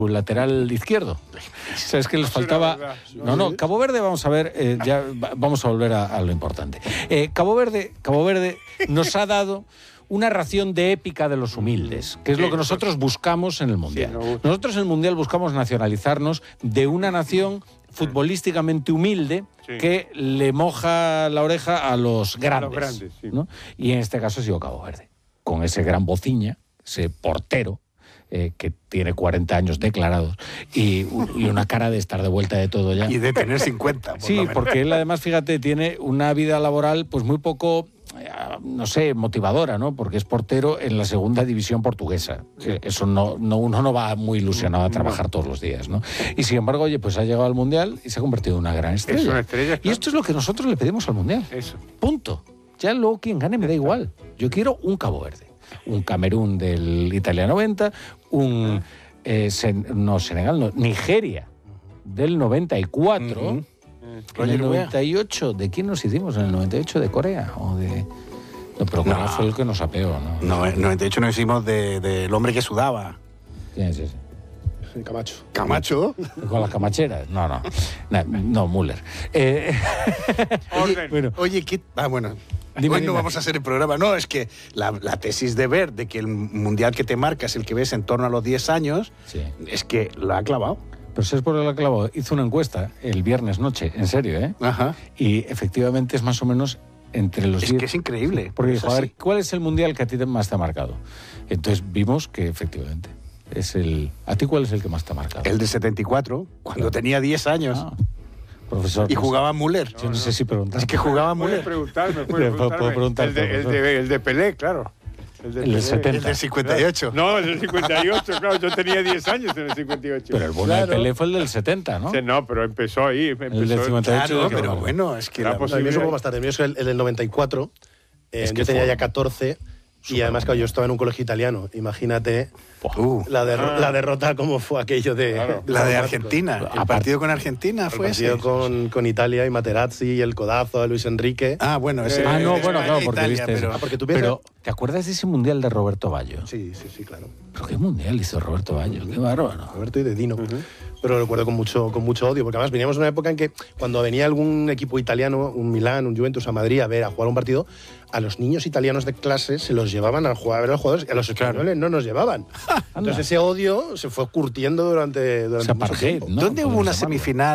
lateral izquierdo. O sea, es que les faltaba... No, Cabo Verde, vamos a ver, ya vamos a volver a lo importante. Cabo Verde nos ha dado una ración de épica de los humildes, que es lo que nosotros buscamos en el Mundial. Nosotros en el Mundial buscamos nacionalizarnos de una nación futbolísticamente humilde que le moja la oreja a los grandes, ¿no? Y en este caso ha sido Cabo Verde, con ese gran bociña, ese portero, que tiene 40 años declarados y una cara de estar de vuelta de todo ya. Y de tener 50. Sí, porque él además, fíjate, tiene una vida laboral pues muy poco, no sé, motivadora, ¿no? Porque es portero en la segunda división portuguesa. Eso uno no va muy ilusionado a trabajar todos los días, ¿no? Y sin embargo, oye, pues ha llegado al Mundial y se ha convertido en una gran estrella. Es una estrella, claro. Y esto es lo que nosotros le pedimos al Mundial. Eso. Punto. Ya luego quien gane me da igual. Yo quiero un Cabo Verde. Un Camerún del Italia 90, Nigeria del 94, en el 98, ¿de quién nos hicimos? ¿En el 98 de Corea? ¿O de...? No, pero Corea fue el que nos apeó, ¿no? No, en el 98 nos hicimos del hombre que sudaba. ¿Quién es ese? Camacho. ¿Camacho? ¿Con las camacheras? No, Müller. Oye, ¿qué...? Bueno... Hoy no vamos a hacer el programa. No, es que la tesis de Ver, de que el mundial que te marca es el que ves en torno a los 10 años, es que lo ha clavado. Pero si es por lo que lo ha clavado. Hizo una encuesta el viernes noche, en serio, ¿eh? Ajá. Y efectivamente es más o menos entre los 10. Es que es increíble. Porque dijo, a ver, ¿cuál es el mundial que a ti más te ha marcado? Entonces vimos que efectivamente es el... ¿A ti cuál es el que más te ha marcado? El de 74, cuando tenía 10 años. Ah. Profesor, y jugaba Müller. Yo no sé si preguntar. Es que jugaba Müller. Puedo preguntarme. El de Pelé, claro. El del 70. El del 58. No, el del 58, claro. Yo tenía 10 años en el 58. Pero el bueno de Pelé fue el del 70, ¿no? Sí, no, pero empezó ahí. El del 58. Claro, pero bueno, es que... El mío es un poco más tarde. El mío es el del 94. Yo tenía ya 14. Y además, claro, yo estaba en un colegio italiano. Imagínate la derrota, cómo fue aquello de... Claro. La de Argentina. El partido con Argentina fue ese. El partido con Italia y Materazzi y el codazo de Luis Enrique. Ah, bueno. Ese claro, porque Italia, viste eso. Pero, ¿te acuerdas de ese mundial de Roberto Baggio? Sí, claro. ¿Pero qué mundial hizo Roberto Baggio? Qué bárbaro. Roberto y de Dino. Pero lo recuerdo con mucho odio, porque además veníamos en una época en que cuando venía algún equipo italiano, un Milán, un Juventus a Madrid a jugar un partido, a los niños italianos de clase se los llevaban a jugar a ver a los jugadores, y a los españoles no nos llevaban. Entonces ese odio se fue curtiendo durante mucho tiempo. ¿No? ¿Dónde hubo una semifinal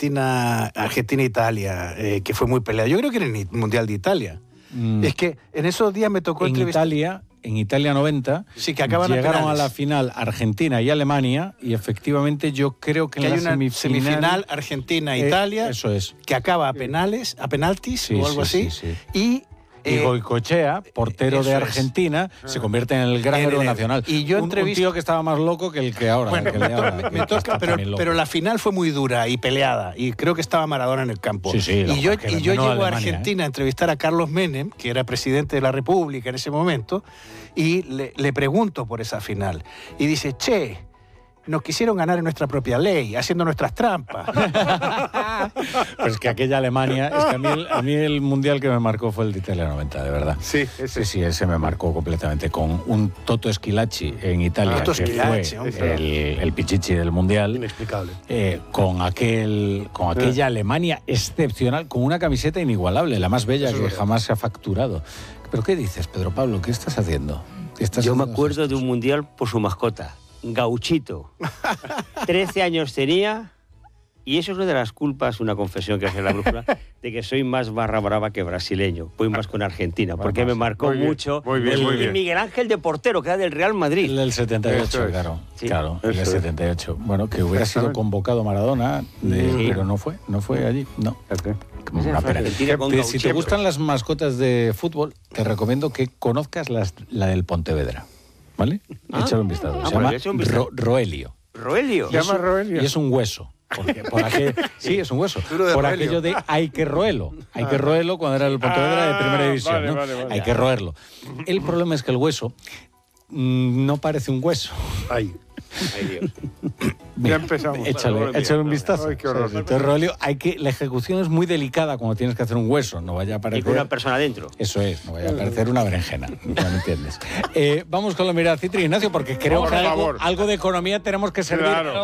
Argentina-Italia que fue muy peleada? Yo creo que era en el Mundial deItalia. Es que en esos días me tocó entrevistar... En Italia 90, sí, que llegaron a la final Argentina y Alemania, y efectivamente yo creo que en hay la una semifinal Argentina-Italia, eso es, que acaba a penaltis o algo así. Y Goicoechea, portero de Argentina, se convierte en el gran héroe nacional. Y yo un tío que estaba más loco que el que ahora. Bueno, me toca, pero la final fue muy dura y peleada, y creo que estaba Maradona en el campo. Y yo llego a Argentina a entrevistar a Carlos Menem, que era presidente de la República en ese momento, y le pregunto por esa final. Y dice, nos quisieron ganar en nuestra propia ley, haciendo nuestras trampas. Pues que aquella Alemania... Es que a mí el mundial que me marcó fue el de Italia 90, de verdad. Sí, ese me marcó completamente, con un Toto Schillaci en Italia, que fue el pichichi del mundial. Inexplicable. Con aquella Alemania excepcional, con una camiseta inigualable, la más bella que jamás se ha facturado. ¿Pero qué dices, Pedro Pablo? ¿Qué estás haciendo? Yo me acuerdo de un mundial por su mascota. Gauchito. 13 años tenía, y eso es una de las culpas, una confesión que hace la brújula, de que soy más barra brava que brasileño. Voy más con Argentina, porque me marcó mucho. Muy bien. Y Miguel Ángel de portero, que era del Real Madrid. El del 78, claro, el del 78. Bueno, que hubiera sido convocado Maradona, pero no fue allí, no. Una pena. Si te gustan las mascotas de fútbol, te recomiendo que conozcas la del Pontevedra. ¿Vale? Échale un vistazo. Se llama Roelio. ¿Roelio? Se llama Roelio. Y es un hueso. Sí, es un hueso. Por aquello de hay que roerlo. Hay que roerlo cuando era el Pontevedra de primera división. Vale. Hay que roerlo. El problema es que el hueso no parece un hueso. Ay, Dios. Ya empezamos. Échale un vistazo. Ay, qué horror. Entonces, Roelio, la ejecución es muy delicada cuando tienes que hacer un hueso. No vaya a parecer... Y con una persona dentro. Eso es, no vaya a parecer una berenjena. ¿Ya me entiendes? Vamos con la mirada, Citri Ignacio, porque creo que algo de economía tenemos que servir. Claro.